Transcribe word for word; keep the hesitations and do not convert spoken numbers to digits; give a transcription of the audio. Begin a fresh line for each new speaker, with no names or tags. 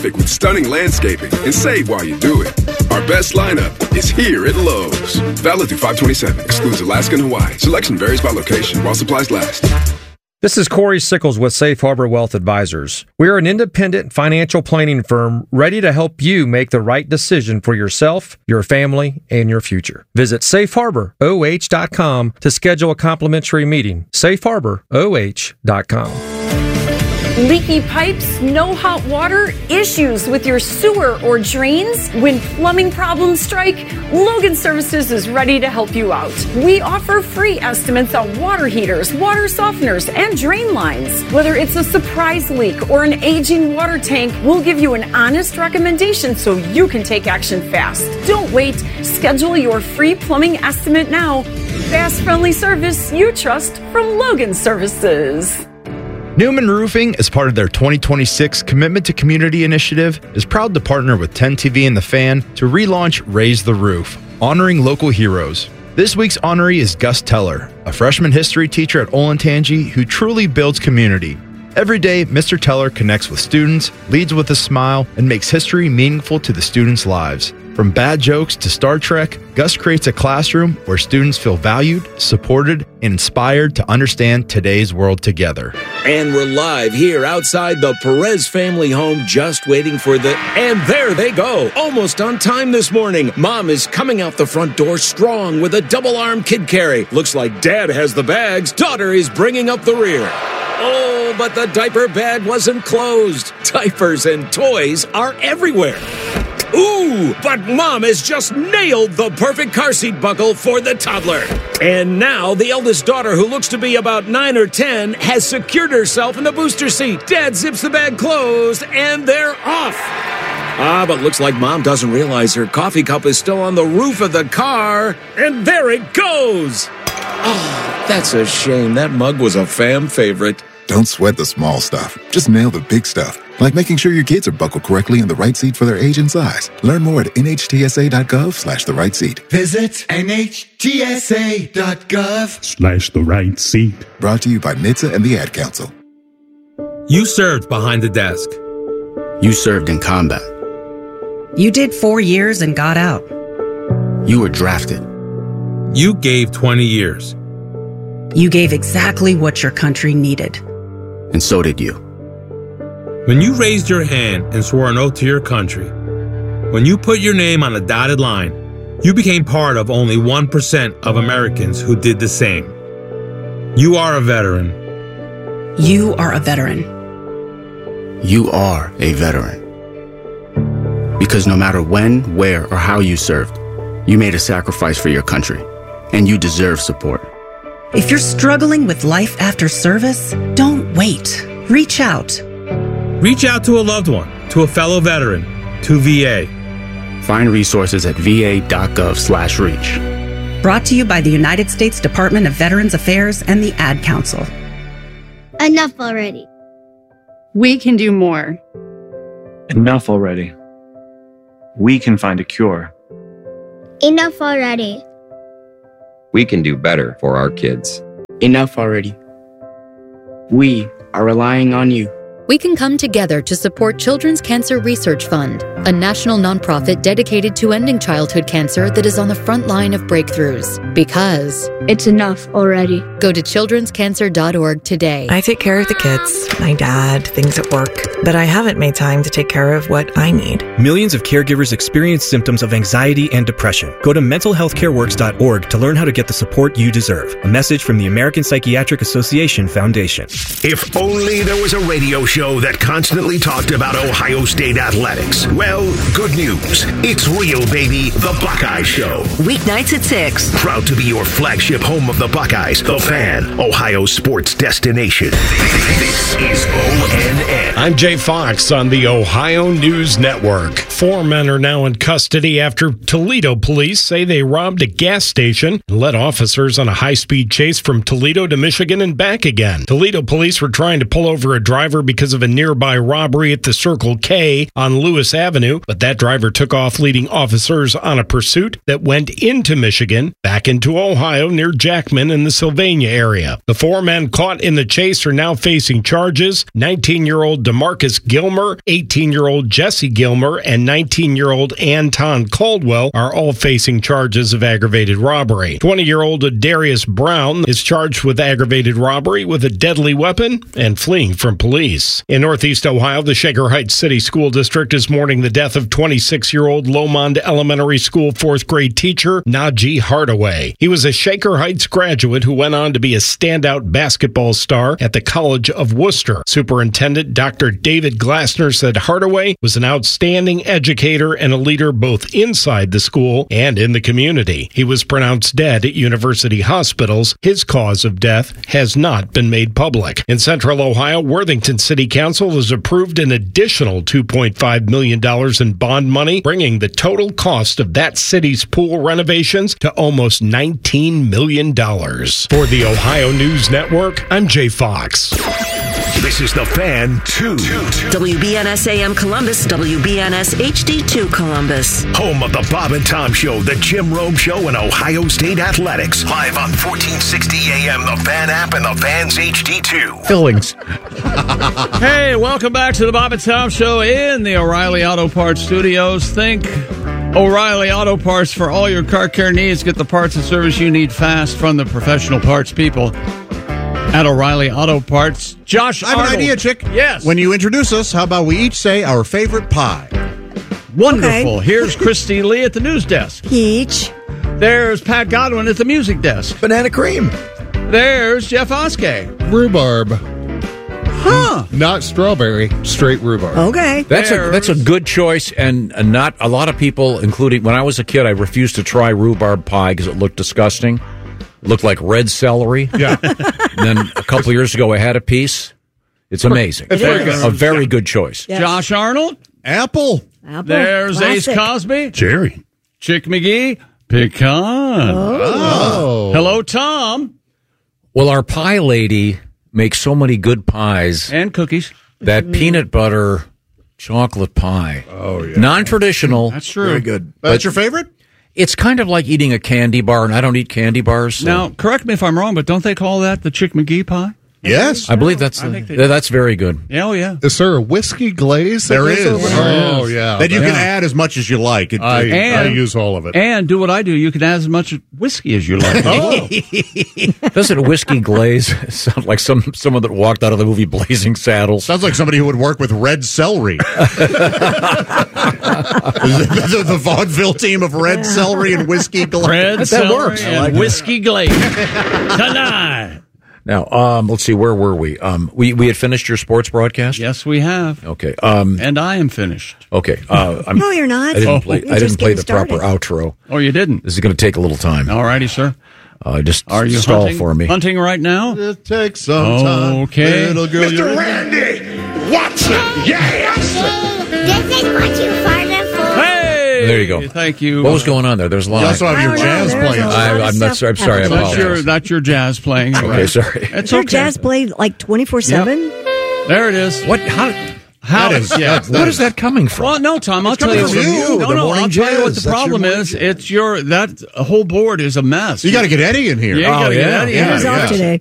with stunning landscaping and save while you do it. Our best lineup is here at Lowe's. Valid through five twenty-seven. Excludes Alaska and Hawaii. Selection varies by location while supplies last.
This is Corey Sickles with Safe Harbor Wealth Advisors. We are an independent financial planning firm ready to help you make the right decision for yourself, your family, and your future. Visit safe harbor o h dot com to schedule a complimentary meeting. safe harbor o h dot com.
Leaky pipes, no hot water, issues with your sewer or drains? When plumbing problems strike, Logan Services is ready to help you out. We offer free estimates on water heaters, water softeners, and drain lines. Whether it's a surprise leak or an aging water tank, we'll give you an honest recommendation so you can take action fast. Don't wait. Schedule your free plumbing estimate now. Fast, friendly service you trust from Logan Services.
Newman Roofing, as part of their twenty twenty-six Commitment to Community initiative, is proud to partner with ten T V and The Fan to relaunch Raise the Roof, honoring local heroes. This week's honoree is Gus Teller, a freshman history teacher at Olentangy who truly builds community. Every day, Mister Teller connects with students, leads with a smile, and makes history meaningful to the students' lives. From bad jokes to Star Trek, Gus creates a classroom where students feel valued, supported, and inspired to understand today's world together.
And we're live here outside the Perez family home, just waiting for the... And there they go, almost on time this morning. Mom is coming out the front door strong with a double-arm kid carry. Looks like Dad has the bags. Daughter is bringing up the rear. Oh, but the diaper bag wasn't closed. Diapers and toys are everywhere. Ooh, but Mom has just nailed the perfect car seat buckle for the toddler. And now the eldest daughter, who looks to be about nine or ten, has secured herself in the booster seat. Dad zips the bag closed, and they're off. Ah, but looks like Mom doesn't realize her coffee cup is still on the roof of the car. And there it goes. Oh, that's a shame. That mug was a fam favorite.
Don't sweat the small stuff. Just nail the big stuff, like making sure your kids are buckled correctly in the right seat for their age and size. Learn more at nhtsa.gov slash the right seat.
Visit nhtsa.gov
slash the right seat.
Brought to you by N H T S A and the Ad Council.
You served behind the desk.
You served in combat.
You did four years and got out.
You were drafted.
You gave twenty years.
You gave exactly what your country needed.
And so did you.
When you raised your hand and swore an oath to your country, when you put your name on a dotted line, you became part of only one percent of Americans who did the same. You are a veteran.
You are a veteran.
You are a veteran. Because no matter when, where, or how you served, you made a sacrifice for your country, and you deserve support.
If you're struggling with life after service, don't wait. Reach out.
Reach out to a loved one, to a fellow veteran, to V A.
Find resources at va.gov slash reach.
Brought to you by the United States Department of Veterans Affairs and the Ad Council.
Enough already.
We can do more.
Enough already. We can find a cure.
Enough already.
We can do better for our kids.
Enough already. We are relying on you.
We can come together to support Children's Cancer Research Fund, a national nonprofit dedicated to ending childhood cancer that is on the front line of breakthroughs. Because
it's enough already.
Go to children's cancer dot org today.
I take care of the kids, my dad, things at work, but I haven't made time to take care of what I need.
Millions of caregivers experience symptoms of anxiety and depression. Go to mental health care works dot org to learn how to get the support you deserve. A message from the American Psychiatric Association Foundation.
If only there was a radio show that constantly talked about Ohio State athletics. Well, good news. It's real, baby. The Buckeye Show.
Weeknights at six.
Proud to be your flagship home of the Buckeyes. The Fan, Ohio sports destination. This is O N N.
I'm Jay Fox on the Ohio News Network.
Four men are now in custody after Toledo police say they robbed a gas station and led officers on a high-speed chase from Toledo to Michigan and back again. Toledo police were trying to pull over a driver because of a nearby robbery at the Circle K on Lewis Avenue, but that driver took off, leading officers on a pursuit that went into Michigan, back into Ohio near Jackman in the Sylvania area. The four men caught in the chase are now facing charges. nineteen-year-old DeMarcus Gilmer, eighteen-year-old Jesse Gilmer, and nineteen-year-old Anton Caldwell are all facing charges of aggravated robbery. twenty-year-old Darius Brown is charged with aggravated robbery with a deadly weapon and fleeing from police. In Northeast Ohio, the Shaker Heights City School District is mourning the death of twenty-six-year-old Lomond Elementary School fourth grade teacher Najee Hardaway. He was a Shaker Heights graduate who went on to be a standout basketball star at the College of Worcester. Superintendent Doctor David Glassner said Hardaway was an outstanding educator and a leader both inside the school and in the community. He was pronounced dead at University Hospitals. His cause of death has not been made public. In Central Ohio, Worthington City Council has approved an additional two point five million dollars in bond money, bringing the total cost of that city's pool renovations to almost nineteen million dollars. For the Ohio News Network, I'm Jay Fox.
This is The Fan two.
W B N S A M Columbus, W B N S H D two Columbus.
Home of the Bob and Tom Show, the Jim Rome Show, and Ohio State Athletics. Live on fourteen sixty A M, the Fan app, and the Fan's H D two.
Fillings. Hey, welcome back to the Bob and Tom Show in the O'Reilly Auto Parts Studios. Think O'Reilly Auto Parts for all your car care needs. Get the parts and service you need fast from the professional parts people at O'Reilly Auto Parts. Josh
I have
Arnold.
an idea, Chick.
Yes.
When you introduce us, how about we each say our favorite pie?
Wonderful. Okay. Here's Christy Lee at the news desk.
Peach.
There's Pat Godwin at the music desk.
Banana cream.
There's Jeff Oskey.
Rhubarb.
Huh.
Not strawberry, straight rhubarb.
Okay.
That's a that's a good choice, and uh, not a lot of people, including when I was a kid, I refused to try rhubarb pie because it looked disgusting. It looked like red celery.
Yeah.
And then a couple of years ago, I had a piece. It's amazing.
It's very good.
A very good choice.
Yes.
Josh Arnold.
Apple.
Apple.
There's
Classic.
Ace Cosby.
Cherry.
Chick McGee. Pecan.
Oh.
Hello, Tom.
Well, our pie lady makes so many good pies.
And cookies.
That
Mm.
peanut butter chocolate pie.
Oh, yeah.
Non-traditional.
That's true.
Very good.
But-
That's your favorite?
It's kind of like eating a candy bar, and I don't eat candy bars. So.
Now, correct me if I'm wrong, but don't they call that the Chick McGee pie?
Yes.
I believe that's
I think they
uh, that's very good.
Yeah, oh, yeah.
Is there a whiskey glaze? that
There
goes
is.
over
There
there? Oh,
is.
yeah.
That you
That-
can add as much as you like. It,
I,
it-
I
And-
use all of it.
And do what I do. You can add as much whiskey as you like.
Oh.
Doesn't whiskey glaze sound like some someone that walked out of the movie Blazing Saddles?
Sounds like somebody who would work with red celery. the, the, the vaudeville team of red celery and whiskey glaze.
Red
That
celery
works. I
and
like it.
whiskey glaze. Tonight.
Now, um, let's see, where were we? Um, we we had finished your sports broadcast.
Yes, we have.
Okay. Um,
And I am finished.
okay. Uh, I'm,
No, you're not.
I didn't
Oh.
play.
You're
I didn't
just
play the
getting
proper outro.
Oh, you didn't?
This is going to take a little time.
All righty, sir.
Uh, just
Are you
stall
hunting,
for me.
hunting right now?
It takes some time.
Okay.
Little girl,
Mister
you're-
Randy Watson, yes!
This is what you farted for.
Hey!
There you go.
Thank you.
What was going on there? There's a lot.
You also have
I
your
don't know,
jazz
there's
playing.
a lot
I,
of
I'm not.
stuff
I'm sorry. I
happening.
That's your,
apologize.
that's your jazz playing.
Okay, sorry.
Is
It's
your
okay.
jazz played like twenty-four seven?
There it is.
What? How?
How
That is-
yeah.
that-
What is that coming from?
Well, no, Tom. I'll
It's
tell you.
coming from you,
no,
the
no.
morning
I'll tell you what
jazz.
the
That's
problem
your
is.
morning
It's your that whole board is a mess.
You got to get Eddie in here.
Yeah, you
Oh,
gotta
yeah,
get Eddie
yeah,
in.
He's
yeah.
off today.